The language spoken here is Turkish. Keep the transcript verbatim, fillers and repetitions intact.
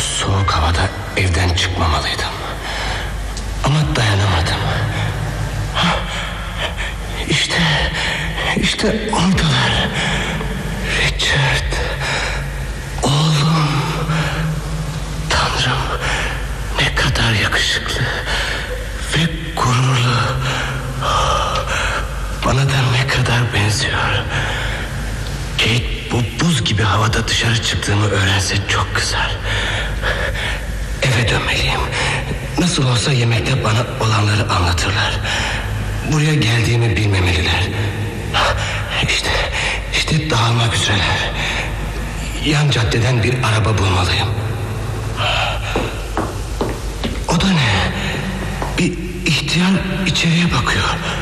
soğuk havada evden çıkmamalıydım. Ama dayanamadım. İşte, işte oradalar. Richard, oğlum. Tanrım, ne kadar yakışıklı ve gururlu. Bana da ne kadar benziyor. Kate bu buz gibi havada dışarı çıktığımı öğrense çok kızar. Eve dönmeliyim. Nasıl olsa yemekte bana olanları anlatırlar. Buraya geldiğimi bilmemeliler. İşte, işte dağılmak üzereler. Yan caddeden bir araba bulmalıyım. O da ne? Bir ihtiyar içeriye bakıyor.